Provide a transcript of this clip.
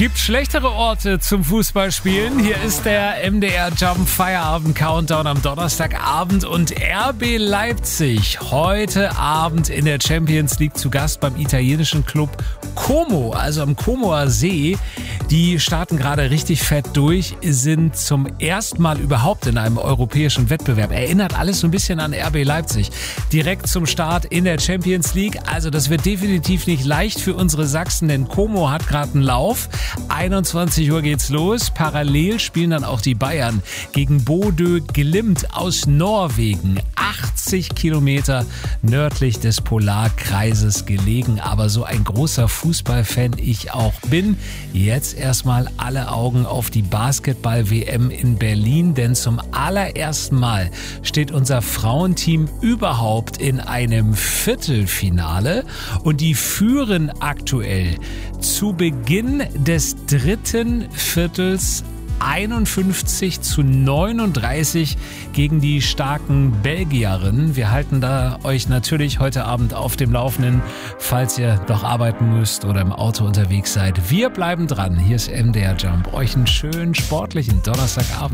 Gibt schlechtere Orte zum Fußballspielen. Hier ist der MDR Jump Feierabend Countdown am Donnerstagabend und RB Leipzig heute Abend in der Champions League zu Gast beim italienischen Club Como, also am Comoer See. Die starten gerade richtig fett durch, sind zum ersten Mal überhaupt in einem europäischen Wettbewerb. Erinnert alles so ein bisschen an RB Leipzig. Direkt zum Start in der Champions League. Also das wird definitiv nicht leicht für unsere Sachsen, denn Como hat gerade einen Lauf. 21 Uhr geht's los. Parallel spielen dann auch die Bayern gegen Bodø Glimt aus Norwegen. 80 Kilometer nördlich des Polarkreises gelegen. Aber so ein großer Fußballfan ich auch bin. Jetzt erstmal alle Augen auf die Basketball-WM in Berlin, denn zum allerersten Mal steht unser Frauenteam überhaupt in einem Viertelfinale und die führen aktuell zu Beginn des dritten Viertels 51-39 gegen die starken Belgierinnen. Wir halten da euch natürlich heute Abend auf dem Laufenden, falls ihr doch arbeiten müsst oder im Auto unterwegs seid. Wir bleiben dran. Hier ist MDR Jump. Euch einen schönen sportlichen Donnerstagabend.